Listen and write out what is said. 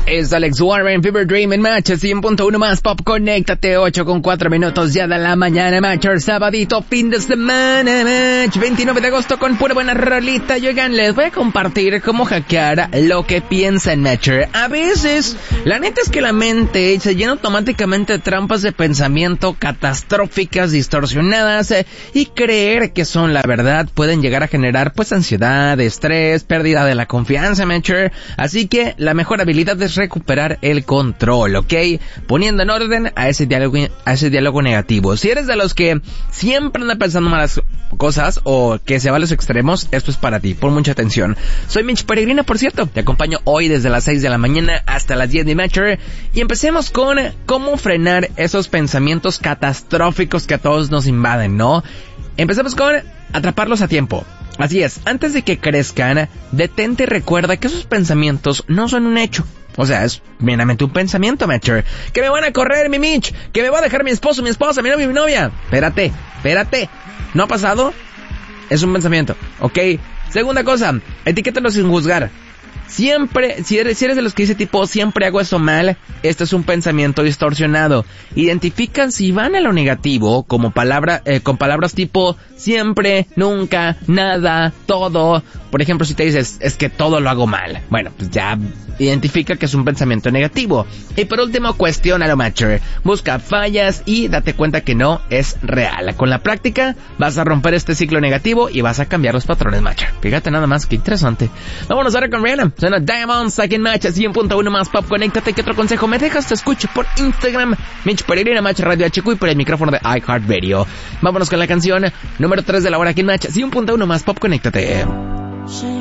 Es Alex Warren, Fever Dream en Match, 100.1 más Pop, conéctate, 8:04 ya de la mañana, Matcher, sabadito, fin de semana, Match, 29 de agosto con pura buena rolita. Y oigan, les voy a compartir cómo hackear lo que piensan, Matcher. A veces, la neta es que la mente se llena automáticamente de trampas de pensamiento catastróficas, distorsionadas, y creer que son la verdad pueden llegar a generar pues ansiedad, estrés, pérdida de la confianza, Matcher. Así que la mejor habilidad es recuperar el control, ¿ok? Poniendo en orden a ese diálogo negativo. Si eres de los que siempre anda pensando malas cosas o que se va a los extremos, esto es para ti. Pon mucha atención. Soy Mitch Peregrina, por cierto. Te acompaño hoy desde las 6 de la mañana hasta las 10 de Matcher. Y empecemos con cómo frenar esos pensamientos catastróficos que a todos nos invaden, ¿no? Empecemos con atraparlos a tiempo. Así es, antes de que crezcan, detente y recuerda que esos pensamientos no son un hecho. O sea, es meramente un pensamiento, Matcher. Que me van a correr, mi Mitch. Que me va a dejar mi esposo, mi esposa, mi novio, mi novia. Espérate. ¿No ha pasado? Es un pensamiento, ¿ok? Segunda cosa, etiquétalo sin juzgar. Siempre, si eres de los que dice tipo, siempre hago eso mal, este es un pensamiento distorsionado. Identifican si van a lo negativo como con palabras tipo siempre, nunca, nada, todo. Por ejemplo, si te dices, es que todo lo hago mal. Bueno, pues ya identifica que es un pensamiento negativo. Y por último, cuestiónalo, Matcher. Busca fallas y date cuenta que no es real. Con la práctica vas a romper este ciclo negativo y vas a cambiar los patrones, Matcher. Fíjate nada más, qué interesante. Vámonos ahora con Rihanna. Suena Diamonds aquí en Match, 100.1 más Pop, conéctate. ¿Qué otro consejo me dejas? Te escucho por Instagram, Mitch Peregrina, Match Radio HQ, y por el micrófono de iHeartRadio. Vámonos con la canción número 3 de la hora aquí en Match, 100.1 más Pop, conéctate.